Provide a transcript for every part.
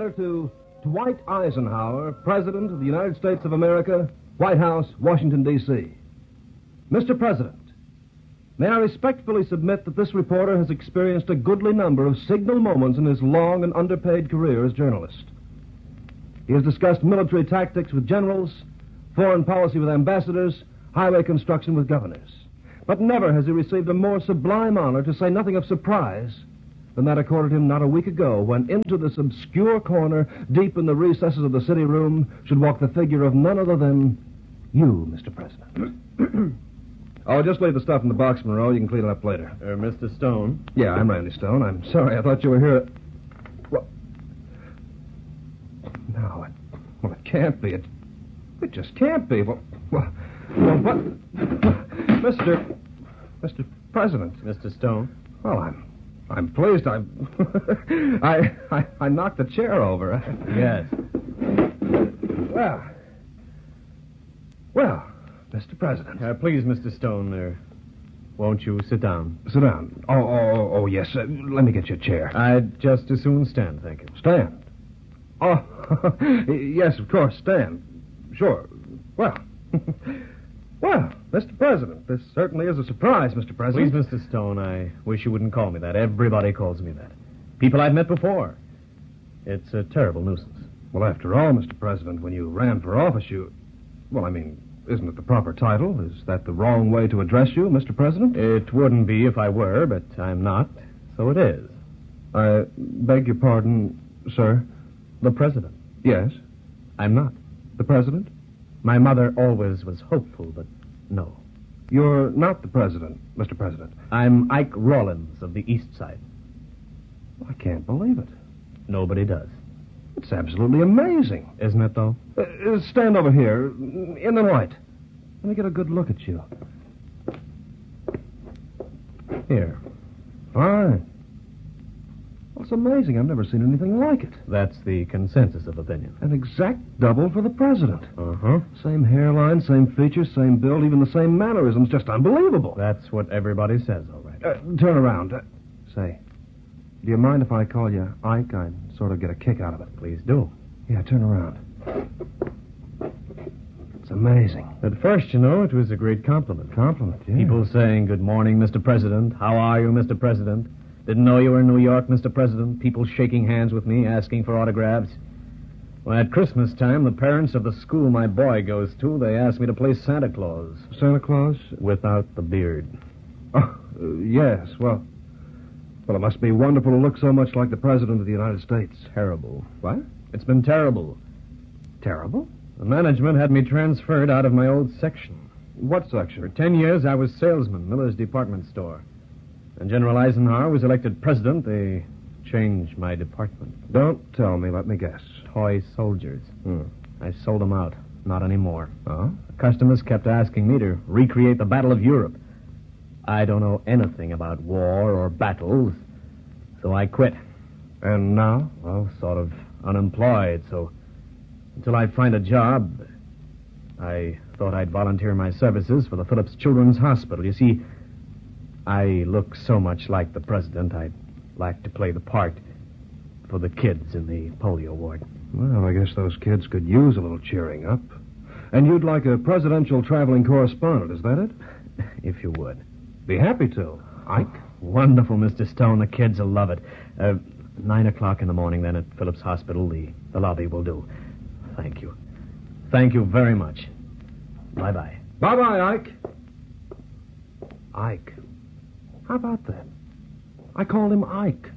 letter to Dwight Eisenhower, President of the United States of America, White House, Washington, D.C. Mr. President, may I respectfully submit that this reporter has experienced a goodly number of signal moments in his long and underpaid career as journalist. He has discussed military tactics with generals, foreign policy with ambassadors, highway construction with governors. But never has he received a more sublime honor, to say nothing of surprise, than that accorded him not a week ago, when into this obscure corner, deep in the recesses of the city room, should walk the figure of none other than you, Mr. President. Oh, just leave the stuff in the box, Monroe. You can clean it up later. Mr. Stone? Yeah, I'm Randy Stone. I'm sorry. I thought you were here. What? No, it can't be. It just can't be. Well, what? Mr. President. Mr. Stone? Well, I'm pleased. I knocked the chair over. Yes. Well, Mr. President. Please, Mr. Stone, won't you sit down? Sit down. Oh, yes. Let me get you a chair. I'd just as soon stand, thank you. Stand? Oh, yes, of course, stand. Sure. Well, Mr. President, this certainly is a surprise, Mr. President. Please, Mr. Stone, I wish you wouldn't call me that. Everybody calls me that. People I've met before. It's a terrible nuisance. Well, after all, Mr. President, when you ran for office, isn't it the proper title? Is that the wrong way to address you, Mr. President? It wouldn't be if I were, but I'm not, so it is. I beg your pardon, sir. The President. Yes? I'm not. The President? My mother always was hopeful, but no. You're not the President, Mr. President. I'm Ike Rawlins of the East Side. I can't believe it. Nobody does. It's absolutely amazing. Isn't it, though? Stand over here, in the light. Let me get a good look at you. Here. Fine. Well, it's amazing. I've never seen anything like it. That's the consensus of opinion. An exact double for the President. Uh-huh. Same hairline, same features, same build, even the same mannerisms. Just unbelievable. That's what everybody says, all right. Turn around. Say, do you mind if I call you Ike? I'd sort of get a kick out of it. Please do. Yeah, turn around. It's amazing. At first, it was a great compliment. Compliment, yeah. People saying, "Good morning, Mr. President. How are you, Mr. President? Didn't know you were in New York, Mr. President." People shaking hands with me, asking for autographs. Well, at Christmas time, the parents of the school my boy goes to, they asked me to play Santa Claus. Santa Claus? Without the beard. Oh, yes, well, it must be wonderful to look so much like the President of the United States. Terrible. What? It's been terrible. Terrible? The management had me transferred out of my old section. What section? For 10 years, I was salesman, Miller's department store. When General Eisenhower was elected president, they changed my department. Don't tell me. Let me guess. Toy soldiers. I sold them out. Not anymore. Oh? The customers kept asking me to recreate the Battle of Europe. I don't know anything about war or battles, so I quit. And now? Well, sort of unemployed, so until I find a job, I thought I'd volunteer my services for the Phillips Children's Hospital. You see, I look so much like the President, I'd like to play the part for the kids in the polio ward. Well, I guess those kids could use a little cheering up. And you'd like a presidential traveling correspondent, is that it? If you would. Be happy to. Ike? Wonderful, Mr. Stone. The kids will love it. 9 o'clock in the morning, then, at Phillips Hospital. The lobby will do. Thank you. Thank you very much. Bye-bye. Bye-bye, Ike. Ike. How about that? I called him Ike.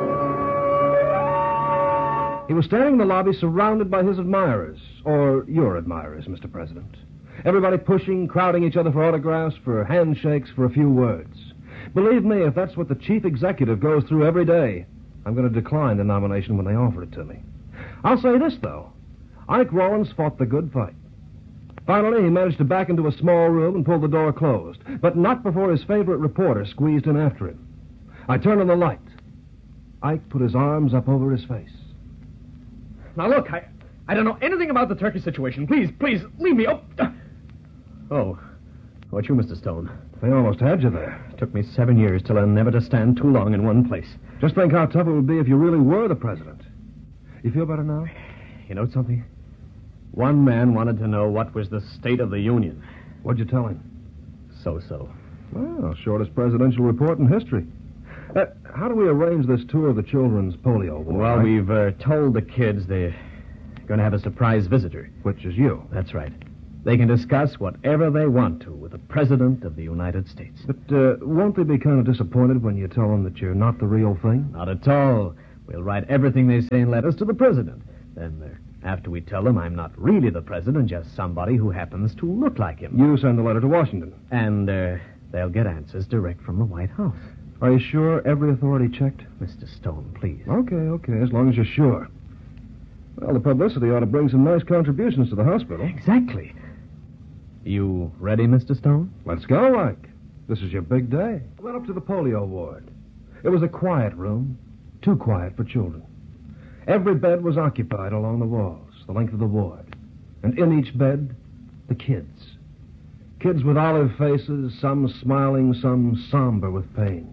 He was standing in the lobby surrounded by his admirers, or your admirers, Mr. President. Everybody pushing, crowding each other for autographs, for handshakes, for a few words. Believe me, if that's what the chief executive goes through every day, I'm going to decline the nomination when they offer it to me. I'll say this, though. Ike Rawlins fought the good fight. Finally, he managed to back into a small room and pull the door closed, but not before his favorite reporter squeezed in after him. I turned on the light. Ike put his arms up over his face. Now, look, I don't know anything about the Turkey situation. Please, leave me. Oh, what you, Mr. Stone? They almost had you there. It took me 7 years to learn never to stand too long in one place. Just think how tough it would be if you really were the president. You feel better now? You know something? One man wanted to know what was the state of the Union. What'd you tell him? So-so. Well, shortest presidential report in history. How do we arrange this tour of the children's polio ward? Well, we've told the kids they're going to have a surprise visitor. Which is you. That's right. They can discuss whatever they want to with the President of the United States. But won't they be kind of disappointed when you tell them that you're not the real thing? Not at all. We'll write everything they say in letters to the President. Then, after we tell them I'm not really the President, just somebody who happens to look like him. You send the letter to Washington. And they'll get answers direct from the White House. Are you sure every authority checked? Mr. Stone, please. Okay, as long as you're sure. Well, the publicity ought to bring some nice contributions to the hospital. Exactly. You ready, Mr. Stone? Let's go, Ike. This is your big day. I went up to the polio ward. It was a quiet room, too quiet for children. Every bed was occupied along the walls, the length of the ward. And in each bed, the kids. Kids with olive faces, some smiling, some somber with pain.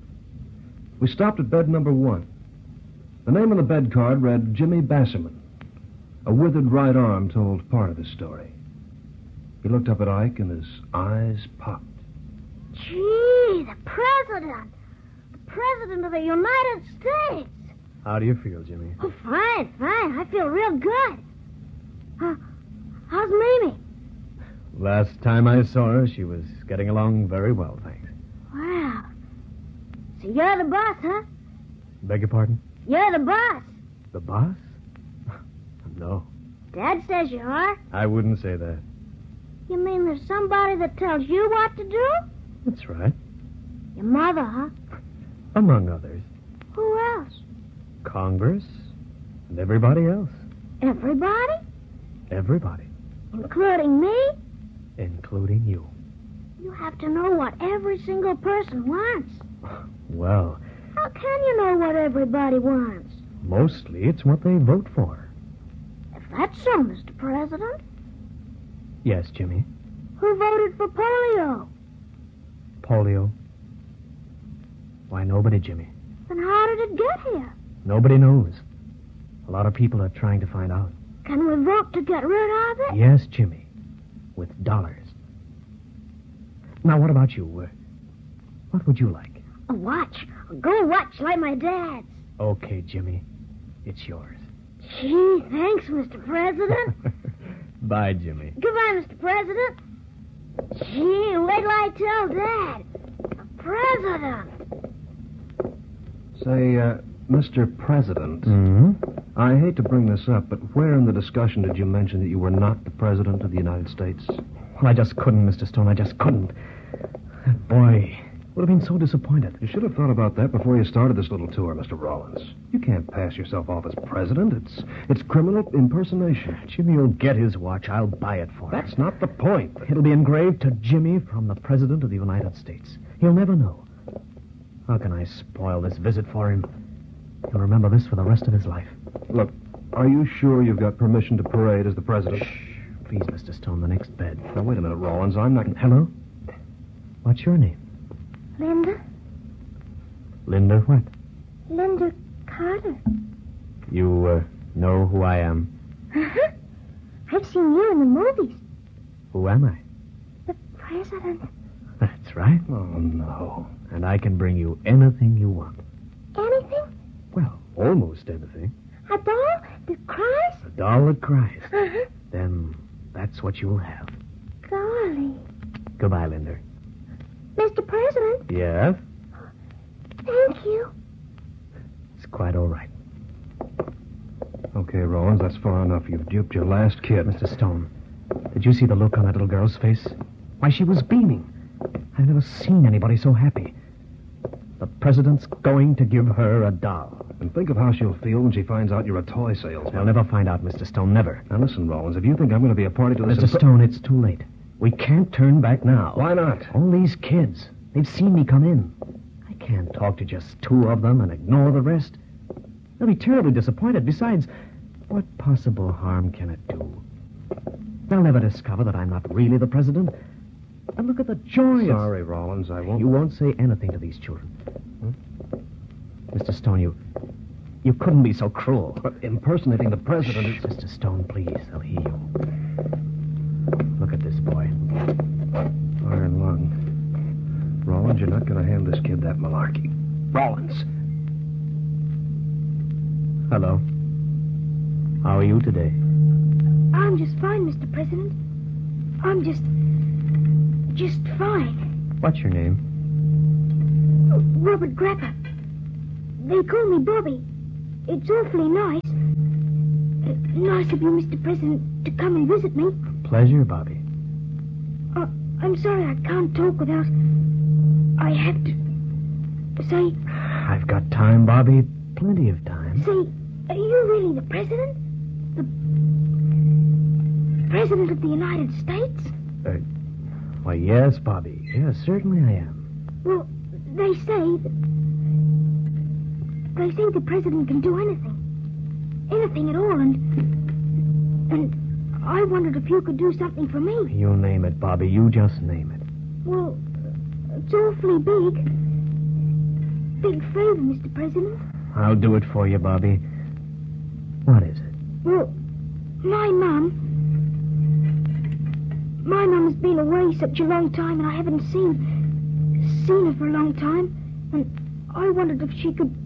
We stopped at bed number 1. The name on the bed card read Jimmy Basserman. A withered right arm told part of his story. He looked up at Ike, and his eyes popped. Gee, the President! The President of the United States! How do you feel, Jimmy? Oh, fine. I feel real good. How's Mimi? Last time I saw her, she was getting along very well, thanks. Wow. So you're the boss, huh? Beg your pardon? You're the boss. The boss? No. Dad says you are. I wouldn't say that. You mean there's somebody that tells you what to do? That's right. Your mother, huh? Among others. Who else? Congress and everybody else. Everybody? Everybody. Including me? Including you. You have to know what every single person wants. Well, How can you know what everybody wants? mostly it's what they vote for. If that's so, Mr. President, Yes, Jimmy. who voted for polio? Polio. Why, nobody, Jimmy. Then how did it get here? Nobody knows. A lot of people are trying to find out. Can we vote to get rid of it? Yes, Jimmy. With dollars. Now, what about you? What would you like? A watch. A gold watch like my dad's. Okay, Jimmy. It's yours. Gee, thanks, Mr. President. Bye, Jimmy. Goodbye, Mr. President. Gee, wait till I tell Dad. The President. Say, Mr. President, Mm-hmm. I hate to bring this up, but where in the discussion did you mention that you were not the President of the United States? Well, I just couldn't, Mr. Stone. I just couldn't. That boy would have been so disappointed. You should have thought about that before you started this little tour, Mr. Rollins. You can't pass yourself off as president. It's criminal impersonation. Jimmy will get his watch. I'll buy it for him. That's not the point. It'll be engraved to Jimmy from the President of the United States. He'll never know. How can I spoil this visit for him? He'll remember this for the rest of his life. Look, are you sure you've got permission to parade as the president? Shh. Please, Mr. Stone, the next bed. Now, wait a minute, Rollins. I'm not... Hello? What's your name? Linda? Linda what? Linda Carter. You, know who I am? Uh-huh. I've seen you in the movies. Who am I? The President. That's right. Oh, no. And I can bring you anything you want. Anything? Well, almost anything. A doll that cries? A doll that cries. Uh-huh. Then that's what you'll have. Golly. Goodbye, Linda. Mr. President, Yes? thank you. It's quite all right. Okay, Rollins, that's far enough. You've duped your last kid. Mr. Stone, did you see the look on that little girl's face? Why, she was beaming. I've never seen anybody so happy. The President's going to give her a doll. And think of how she'll feel when she finds out you're a toy salesman. I'll never find out, Mr. Stone, never. Now, listen, Rollins, if you think I'm going to be a party to this... Mr. Stone, it's too late. We can't turn back now. Why not? All these kids, they've seen me come in. I can't talk to just two of them and ignore the rest. They'll be terribly disappointed. Besides, what possible harm can it do? They'll never discover that I'm not really the president. And look at the joy. Sorry, Rollins, I won't... You won't say anything to these children. Mr. Stone, you You couldn't be so cruel. But impersonating the president is... Mr. Stone, please. They'll hear you. Look at this boy. Iron lung. Rollins, you're not going to hand this kid that malarkey. Rollins. Hello. How are you today? I'm just fine, Mr. President. I'm just fine. What's your name? Robert Grapper. They call me Bobby. It's awfully nice. Nice of you, Mr. President, to come and visit me. Pleasure, Bobby. I'm sorry I can't talk without... I have to say... I've got time, Bobby. Plenty of time. Say, are you really the president? The president of the United States? Why, yes, Bobby. Yes, certainly I am. Well, they say the president can do anything. Anything at all, and I wondered if you could do something for me. You name it, Bobby. You just name it. Well, it's awfully big. Big favor, Mr. President. I'll do it for you, Bobby. What is it? Well, my mum has been away such a long time, and I haven't seen her for a long time, and I wondered if she could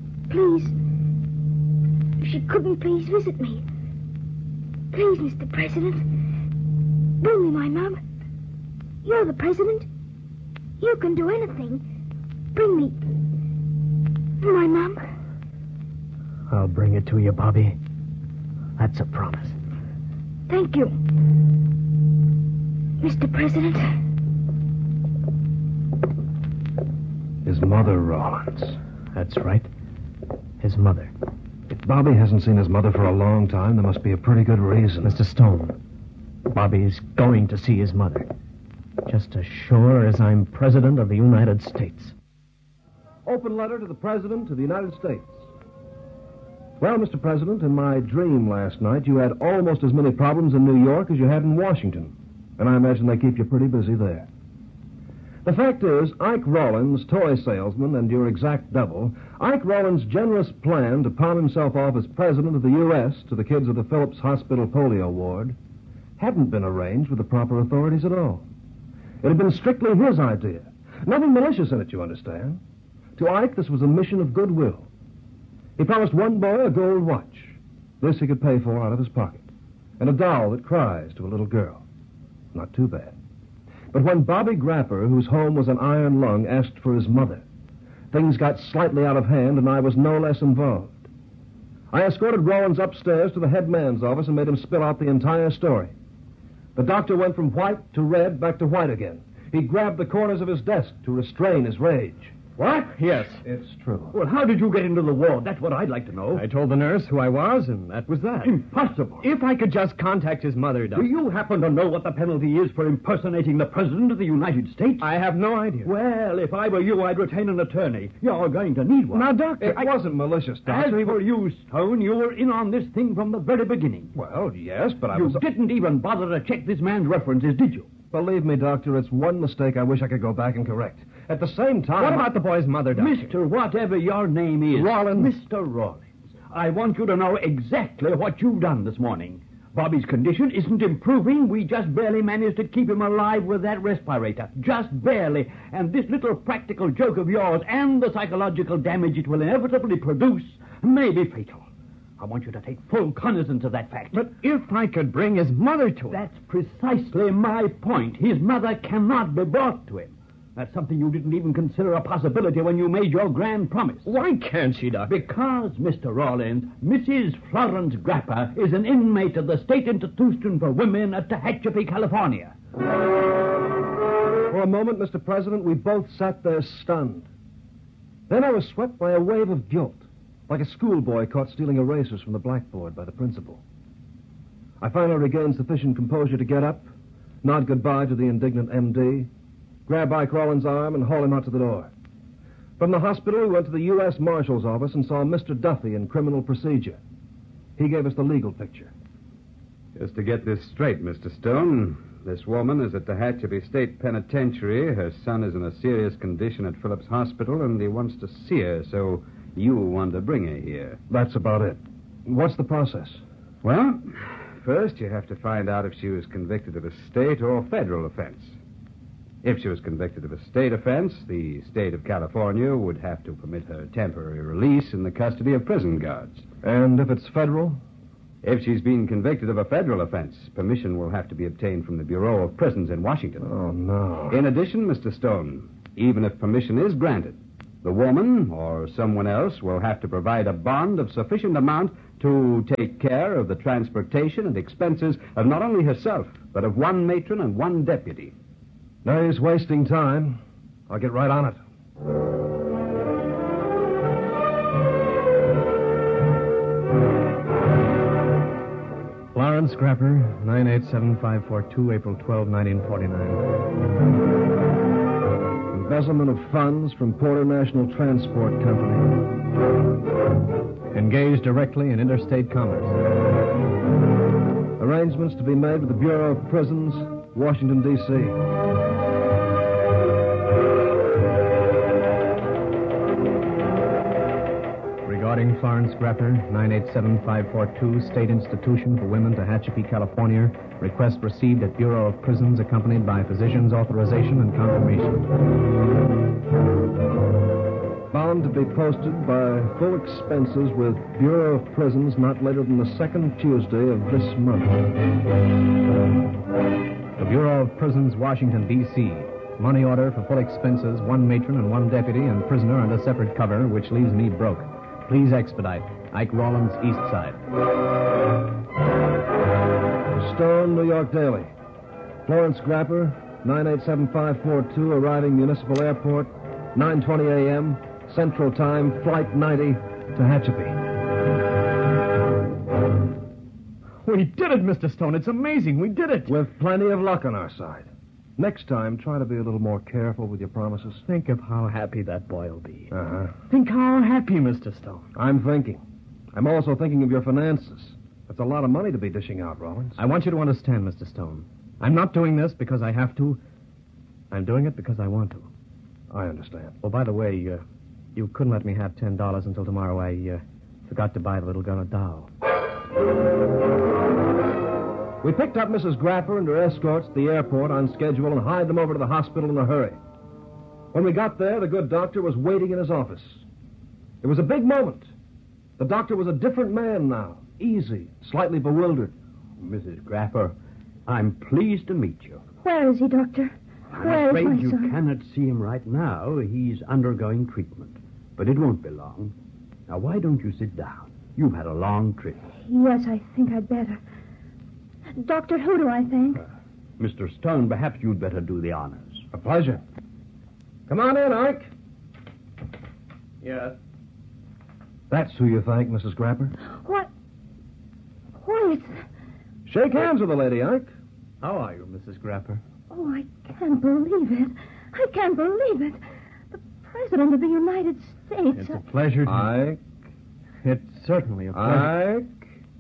couldn't please visit me. Please, Mr. President, bring me my mum. You're the president. You can do anything. Bring me my mum. I'll bring it to you, Bobby. That's a promise. Thank you, Mr. President. His mother, Rollins. That's right. His mother. If Bobby hasn't seen his mother for a long time, there must be a pretty good reason. Mr. Stone, Bobby's going to see his mother. Just as sure as I'm President of the United States. Open letter to the President of the United States. Well, Mr. President, in my dream last night, you had almost as many problems in New York as you had in Washington. And I imagine they keep you pretty busy there. The fact is, Ike Rollins, toy salesman and your exact double, Ike Rollins' generous plan to pawn himself off as President of the U.S. to the kids of the Phillips Hospital polio ward hadn't been arranged with the proper authorities at all. It had been strictly his idea. Nothing malicious in it, you understand. To Ike, this was a mission of goodwill. He promised one boy a gold watch. This he could pay for out of his pocket. And a doll that cries to a little girl. Not too bad. But when Bobby Grapper, whose home was an iron lung, asked for his mother, things got slightly out of hand, and I was no less involved. I escorted Rollins upstairs to the head man's office and made him spill out the entire story. The doctor went from white to red, back to white again. He grabbed the corners of his desk to restrain his rage. What? Yes. It's true. Well, how did you get into the ward? That's what I'd like to know. I told the nurse who I was, and that was that. Impossible. If I could just contact his mother, Do Doctor. you happen to know what the penalty is for impersonating the President of the United States? I have no idea. Well, if I were you, I'd retain an attorney. You're going to need one. Now, Doctor, It wasn't malicious, As Doctor. for you, Stone, you were in on this thing from the very beginning. Well, yes, but I You was... didn't even bother to check this man's references, did you? Believe me, Doctor, it's one mistake I wish I could go back and correct. At the same time... what about the boy's mother, Doctor? Mr. Whatever your name is. Rollins. Mr. Rollins. I want you to know exactly what you've done this morning. Bobby's condition isn't improving. We just barely managed to keep him alive with that respirator. Just barely. And this little practical joke of yours and the psychological damage it will inevitably produce may be fatal. I want you to take full cognizance of that fact. But if I could bring his mother to him... That's precisely my point. His mother cannot be brought to him. That's something you didn't even consider a possibility when you made your grand promise. Why can't she, Doctor? Because, Mr. Rollins, Mrs. Florence Grapper is an inmate of the State Institution for Women at Tehachapi, California. For a moment, Mr. President, we both sat there stunned. Then I was swept by a wave of guilt, like a schoolboy caught stealing erasers from the blackboard by the principal. I finally regained sufficient composure to get up, nod goodbye to the indignant M.D., grab Ike Rollins' arm, and haul him out to the door. From the hospital, we went to the U.S. Marshal's office and saw Mr. Duffy in criminal procedure. He gave us the legal picture. Just to get this straight, Mr. Stone, this woman is at the Tehachapi State Penitentiary. Her son is in a serious condition at Phillips Hospital, and he wants to see her, so you wanted to bring her here. That's about it. What's the process? Well, first you have to find out if she was convicted of a state or federal offense. If she was convicted of a state offense, the state of California would have to permit her temporary release in the custody of prison guards. And if it's federal? If she's been convicted of a federal offense, permission will have to be obtained from the Bureau of Prisons in Washington. Oh, no. In addition, Mr. Stone, even if permission is granted, the woman or someone else will have to provide a bond of sufficient amount to take care of the transportation and expenses of not only herself, but of one matron and one deputy. No use wasting time. I'll get right on it. Florence Scrapper, 987-542, April 12, 1949. Embezzlement of funds from Porter National Transport Company. Engaged directly in interstate commerce. Arrangements to be made with the Bureau of Prisons, Washington, D.C. Regarding Florence Scrapper, 987-542, State Institution for Women, Tehachapi, California. Request received at Bureau of Prisons accompanied by physician's authorization and confirmation. Bound to be posted by full expenses with Bureau of Prisons not later than the second Tuesday of this month. The Bureau of Prisons, Washington, D.C. Money order for full expenses, one matron and one deputy and prisoner under separate cover, which leaves me broke. Please expedite. Ike Rollins, East Side. Stone, New York Daily. Florence Scrapper, 987-542, arriving Municipal Airport, 9:20 a.m., Central Time, Flight 90, Tehachapi. We did it, Mr. Stone. It's amazing. We did it. With plenty of luck on our side. Next time, try to be a little more careful with your promises. Think of how happy that boy will be. Uh-huh. Think how happy, Mr. Stone. I'm thinking. I'm also thinking of your finances. That's a lot of money to be dishing out, Rollins. I want you to understand, Mr. Stone. I'm not doing this because I have to. I'm doing it because I want to. I understand. Oh, by the way, you couldn't let me have $10 until tomorrow. I forgot to buy the little girl a doll. We picked up Mrs. Grapper and her escorts at the airport on schedule and hied them over to the hospital in a hurry. When we got there, the good doctor was waiting in his office. It was a big moment. The doctor was a different man now, easy, slightly bewildered. Mrs. Grapper, I'm pleased to meet you. Where is he, Doctor? I'm Where is afraid my you son? cannot see him right now. He's undergoing treatment. But it won't be long. Now, why don't you sit down? You've had a long trip. Yes, I think I'd better. Doctor, who do I thank? Mr. Stone, perhaps you'd better do the honors. A pleasure. Come on in, Ike. Yes. That's who you thank, Mrs. Grapper. What? Why, it's... Shake hands with the lady, Ike. How are you, Mrs. Grapper? Oh, I can't believe it. I can't believe it. The President of the United States. It's a pleasure to... Ike. It's certainly a pleasure. Ike.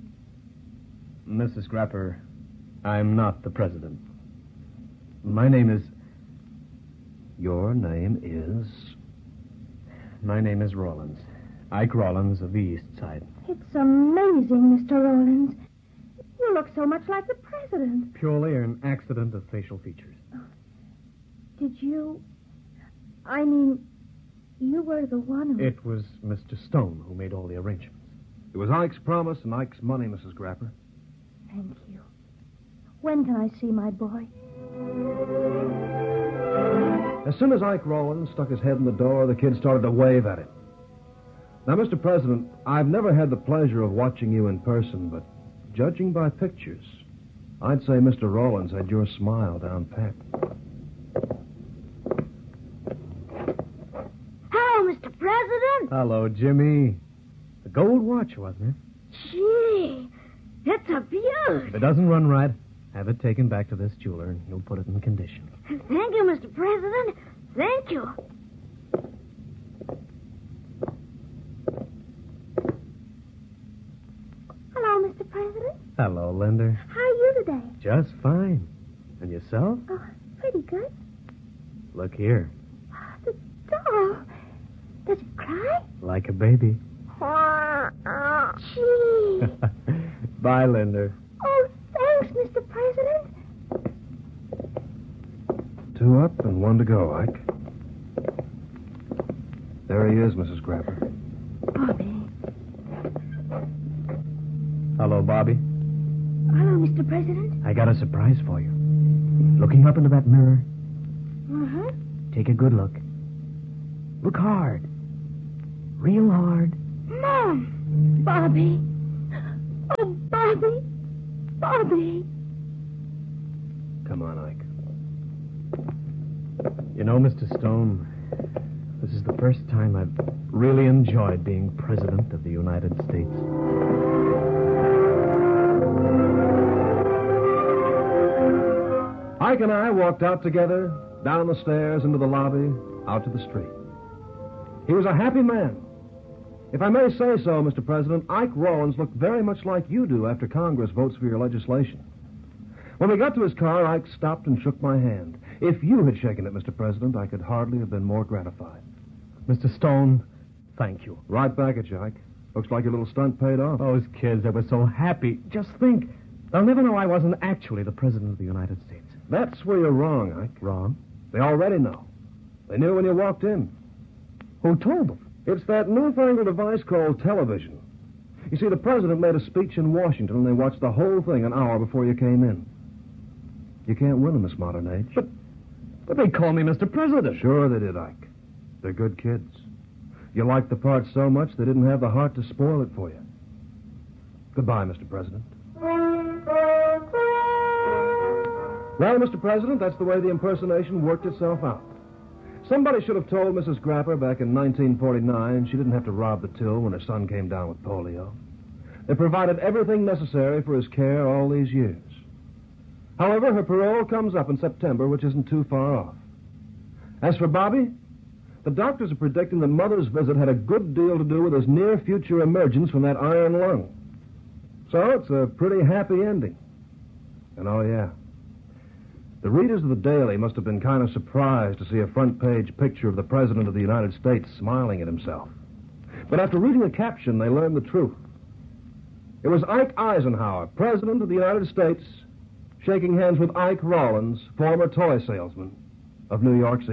Mrs. Grapper, I'm not the president. My name is... Your name is... My name is Rollins. Ike Rollins of the East Side. It's amazing, Mr. Rollins. You look so much like the President. Purely an accident of facial features. Did you... I mean, you were the one who... It was Mr. Stone who made all the arrangements. It was Ike's promise and Ike's money, Mrs. Grapper. Thank you. When can I see my boy? As soon as Ike Rollins stuck his head in the door, the kids started to wave at him. Now, Mr. President, I've never had the pleasure of watching you in person, but judging by pictures, I'd say Mr. Rollins had your smile down pat. Hello, Mr. President. Hello, Jimmy. The gold watch, wasn't it? Gee, it's a beaut. If it doesn't run right, have it taken back to this jeweler, and he'll put it in condition. Thank you, Mr. President. Thank you. Hello, Mr. President. Hello, Linda. How are you today? Just fine. And yourself? Oh, pretty good. Look here. The doll. Does it cry? Like a baby. Gee. Bye, Linda. Oh, thanks, Mr. President. 2 up and 1 to go, Ike. There he is, Mrs. Grapper. Bobby. Hello, Bobby. Hello, Mr. President. I got a surprise for you. Looking up into that mirror, Uh-huh. take a good look. Look hard. Real hard. Mom. Bobby. Oh, Bobby. Bobby. Come on, Ike. You know, Mr. Stone, this is the first time I've really enjoyed being President of the United States. Ike and I walked out together, down the stairs, into the lobby, out to the street. He was a happy man. If I may say so, Mr. President, Ike Rollins looked very much like you do after Congress votes for your legislation. When we got to his car, Ike stopped and shook my hand. If you had shaken it, Mr. President, I could hardly have been more gratified. Mr. Stone, thank you. Right back at you, Ike. Looks like your little stunt paid off. Those kids, they were so happy. Just think, they'll never know I wasn't actually the President of the United States. That's where you're wrong, Ike. Wrong? They already know. They knew when you walked in. Who told them? It's that newfangled device called television. You see, the president made a speech in Washington, and they watched the whole thing an hour before you came in. You can't win in this modern age. But they call me Mr. President. Sure they did, Ike. They're good kids. You liked the part so much they didn't have the heart to spoil it for you. Goodbye, Mr. President. Well, Mr. President, that's the way the impersonation worked itself out. Somebody should have told Mrs. Grapper back in 1949 she didn't have to rob the till when her son came down with polio. They provided everything necessary for his care all these years. However, her parole comes up in September, which isn't too far off. As for Bobby, the doctors are predicting that Mother's visit had a good deal to do with his near-future emergence from that iron lung. So it's a pretty happy ending. And oh, yeah, the readers of the Daily must have been kind of surprised to see a front-page picture of the President of the United States smiling at himself. But after reading the caption, they learned the truth. It was Ike Eisenhower, President of the United States, shaking hands with Ike Rollins, former toy salesman of New York City.